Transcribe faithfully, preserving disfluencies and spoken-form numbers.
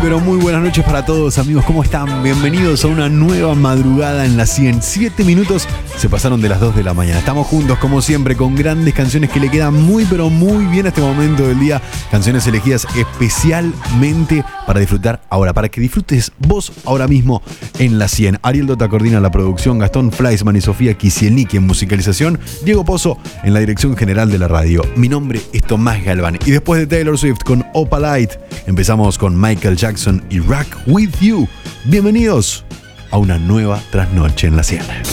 pero muy buenas noches para todos, amigos. ¿Cómo están? Bienvenidos a una nueva madrugada en la cien. Siete minutos se pasaron de las dos de la mañana. Estamos juntos, como siempre, con grandes canciones que le quedan muy, pero muy bien a este momento del día. Canciones elegidas especialmente para disfrutar ahora, para que disfrutes vos ahora mismo en la cien. Ariel Dota coordina la producción, Gastón Fleischmann y Sofía Kisielnicki en musicalización, Diego Pozo en la dirección general de la radio. Mi nombre es Tomás Galván y después de Taylor Swift con Opalite, empezamos con Michael Jackson y Rock With You. Bienvenidos a una nueva trasnoche en la cien.